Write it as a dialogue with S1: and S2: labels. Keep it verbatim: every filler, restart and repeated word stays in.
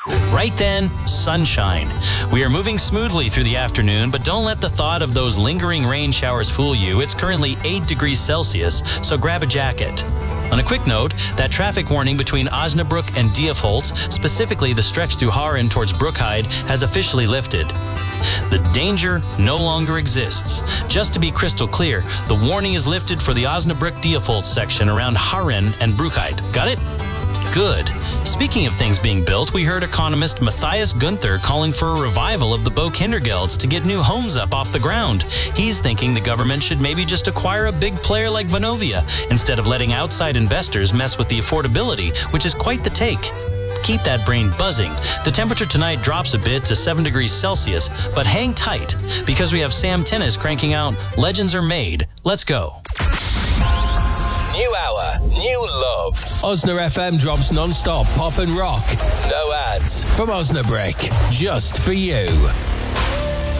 S1: Right then, sunshine. We are moving smoothly through the afternoon, but don't let the thought of those lingering rain showers fool you. It's currently eight degrees Celsius, so grab a jacket. On a quick note, that traffic warning between Osnabrück and Diepholz, specifically the stretch through Haren towards Brookheide, has officially lifted. The danger no longer exists. Just to be crystal clear, the warning is lifted for the Osnabrück-Diepholz section around Haren and Brookheide. Got it? Good. Speaking of things being built, we heard economist Matthias Gunther calling for a revival of the Bo Kindergelds to get new homes up off the ground. He's thinking the government should maybe just acquire a big player like Vonovia instead of letting outside investors mess with the affordability, which is quite the take. Keep that brain buzzing. The temperature tonight drops a bit to seven degrees Celsius, but hang tight because we have Sam Tennis cranking out Legends Are Made. Let's go.
S2: New hour, new love. Osna F M drops non-stop pop and rock. No ads. From Osnabrück, just for you.